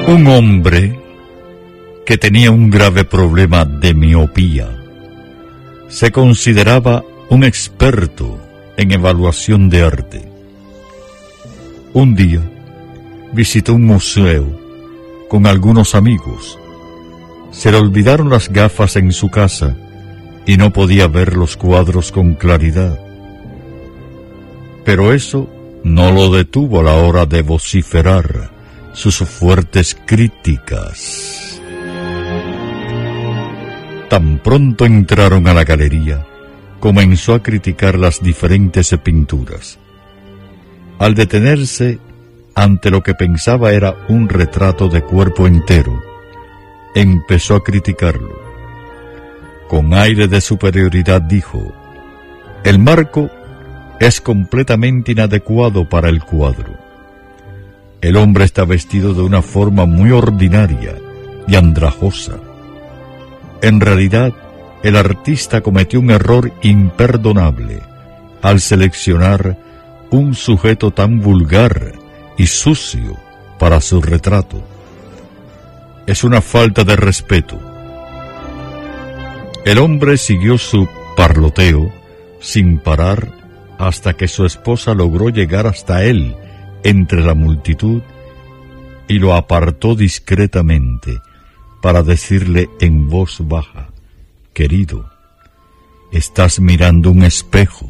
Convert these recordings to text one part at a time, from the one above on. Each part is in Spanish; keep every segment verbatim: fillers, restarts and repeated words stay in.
Un hombre que tenía un grave problema de miopía se consideraba un experto en evaluación de arte. Un día visitó un museo con algunos amigos. Se le olvidaron las gafas en su casa y no podía ver los cuadros con claridad. Pero eso no lo detuvo a la hora de vociferar sus fuertes críticas. Tan pronto entraron a la galería, comenzó a criticar las diferentes pinturas. Al detenerse ante lo que pensaba era un retrato de cuerpo entero, empezó a criticarlo. Con aire de superioridad dijo: el marco es completamente inadecuado para el cuadro. El hombre está vestido de una forma muy ordinaria y andrajosa. En realidad, el artista cometió un error imperdonable al seleccionar un sujeto tan vulgar y sucio para su retrato. Es una falta de respeto. El hombre siguió su parloteo sin parar hasta que su esposa logró llegar hasta él entre la multitud y lo apartó discretamente para decirle en voz baja: querido, estás mirando un espejo.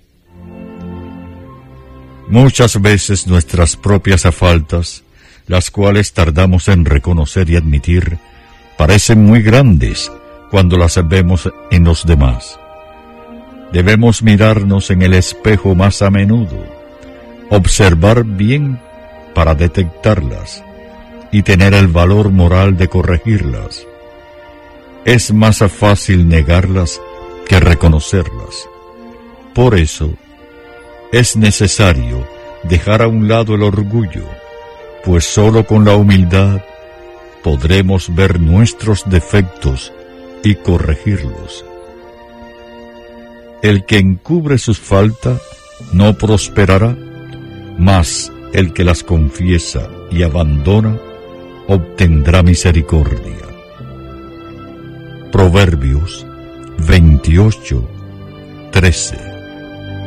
Muchas veces nuestras propias faltas, las cuales tardamos en reconocer y admitir, parecen muy grandes cuando las vemos en los demás. Debemos mirarnos en el espejo más a menudo, observar bien para detectarlas y tener el valor moral de corregirlas. Es más fácil negarlas que reconocerlas. Por eso, es necesario dejar a un lado el orgullo, pues sólo con la humildad podremos ver nuestros defectos y corregirlos. El que encubre sus faltas no prosperará, mas el que las confiesa y abandona obtendrá misericordia. Proverbios veintiocho, trece.